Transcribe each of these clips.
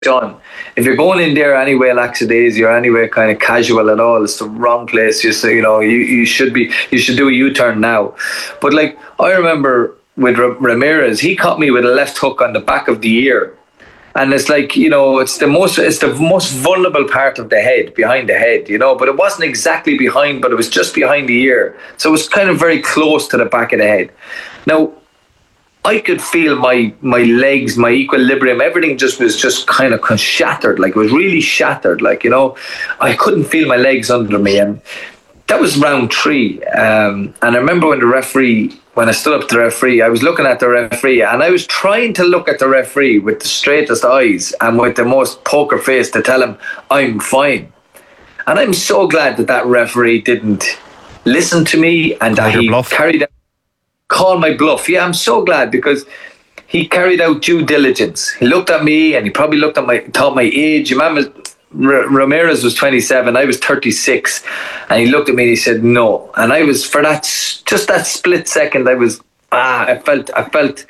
done. If you're going in there anyway lackadaisy or anyway kind of casual at all, it's the wrong place. You should do a U-turn now. But like, I remember with Ramirez, he caught me with a left hook on the back of the ear. And it's like, it's the most vulnerable part of the head, behind the head, but it wasn't exactly behind, but it was just behind the ear. So it was kind of very close to the back of the head. Now, I could feel my legs, my equilibrium, everything was kind of shattered. Like, it was really shattered. Like, I couldn't feel my legs under me. And that was round 3. And I remember when I stood up to the referee, I was looking at the referee and I was trying to look at the referee with the straightest eyes and with the most poker face to tell him, I'm fine. And I'm so glad that referee didn't listen to me and that he call my bluff. Yeah, I'm so glad, because he carried out due diligence. He looked at me and he probably thought my age. Remember, Ramirez was 27, I was 36, and he looked at me and he said no. And I was, for that split second, I was I felt hurt.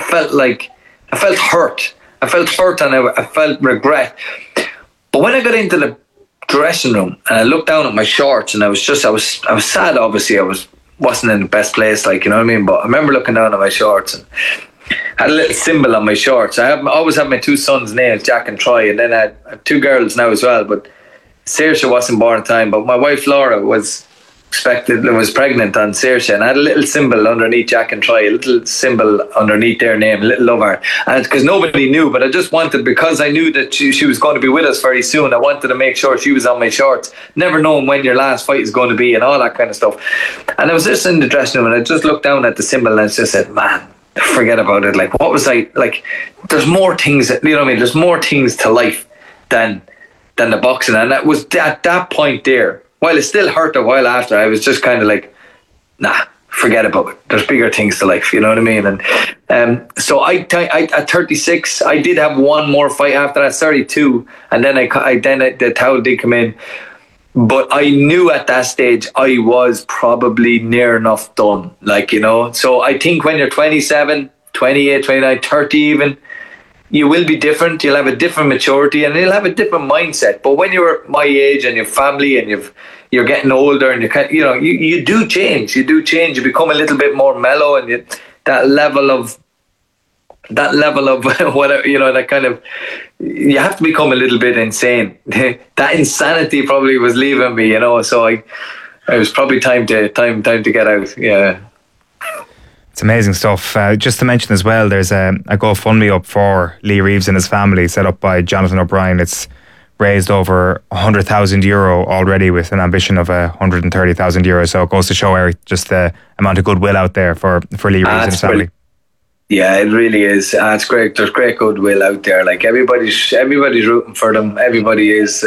I felt hurt and I felt regret. But when I got into the dressing room and I looked down at my shorts, and I was sad. Obviously, I wasn't in the best place, like, you know what I mean? But I remember looking down at my shorts and had a little symbol on my shorts. I always have my 2 sons' names, Jack and Troy, and then I have 2 girls now as well. But Saoirse wasn't born in time, but my wife Laura was pregnant on Saoirse, and I had a little symbol underneath Jack and Troy, a little symbol underneath their name, a little love heart. And because nobody knew, but I just wanted, because I knew that she was going to be with us very soon, I wanted to make sure she was on my shorts, never knowing when your last fight is going to be and all that kind of stuff. And I was just in the dressing room and I just looked down at the symbol and I just said, man, forget about it. Like, what was I like? There's more things, you know what I mean? There's more things to life than the boxing. And that was at that point there, while it still hurt a while after, I was just kind of like, nah, forget about it. There's bigger things to life, you know what I mean? And so I at 36, I did have one more fight after that, 32, and then the towel did come in. But I knew at that stage I was probably near enough done, like, So I think when you're 27, 28, 29, 30 even, you will be different. You'll have a different maturity and you'll have a different mindset. But when you're my age and your family and you're getting older and you do change. You do change. You become a little bit more mellow, and that level of whatever, that kind of, you have to become a little bit insane. That insanity probably was leaving me, So it was probably time to get out. Yeah. It's amazing stuff. Just to mention as well, there's a GoFundMe up for Lee Reeves and his family, set up by Jonathan O'Brien. It's raised over €100,000 already, with an ambition of €130,000. So it goes to show, Eric, just the amount of goodwill out there for Lee Reeves and his family. Yeah, it really is. It's great. There's great goodwill out there. Like, everybody's rooting for them. Everybody is.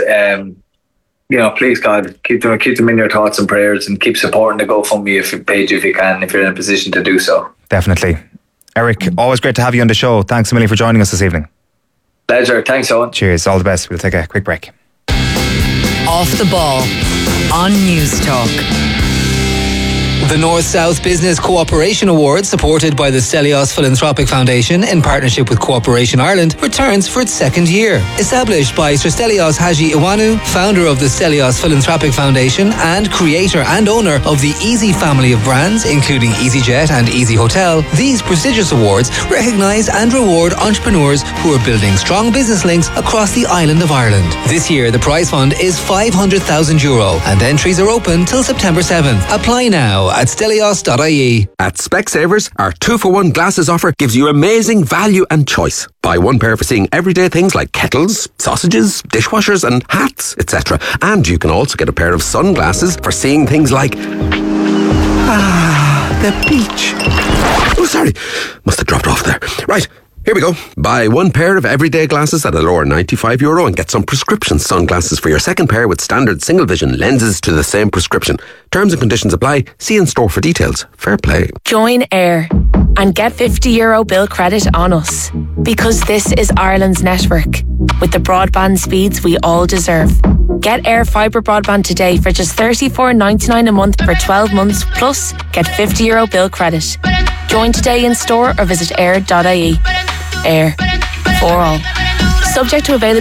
Please God, keep them in your thoughts and prayers, and keep supporting the GoFundMe page if you can, if you're in a position to do so. Definitely. Eric, always great to have you on the show. Thanks a million for joining us this evening. Pleasure. Thanks, Owen. Cheers. All the best. We'll take a quick break. Off the Ball on News Talk. The North-South Business Cooperation Award, supported by the Stelios Philanthropic Foundation in partnership with Cooperation Ireland, returns for its 2nd year. Established by Sir Stelios Haji Iwanu, founder of the Stelios Philanthropic Foundation and creator and owner of the Easy family of brands, including EasyJet and Easy Hotel, these prestigious awards recognise and reward entrepreneurs who are building strong business links across the island of Ireland. This year, the prize fund is €500,000 and entries are open till September 7th. Apply now at stelios.ie. At Specsavers, our 2-for-1 glasses offer gives you amazing value and choice. Buy one pair for seeing everyday things like kettles, sausages, dishwashers and hats, etc. And you can also get a pair of sunglasses for seeing things like the beach. Oh, sorry, must have dropped off there. Right, here we go. Buy one pair of everyday glasses at a lower €95 and get some prescription sunglasses for your second pair with standard single vision lenses to the same prescription. Terms and conditions apply. See in store for details. Fair play. Join Air and get €50 bill credit on us, because this is Ireland's network with the broadband speeds we all deserve. Get Air Fibre broadband today for just $34.99 a month for 12 months, plus get €50 bill credit. Join today in store or visit air.ie. Air, for all. Subject to availability.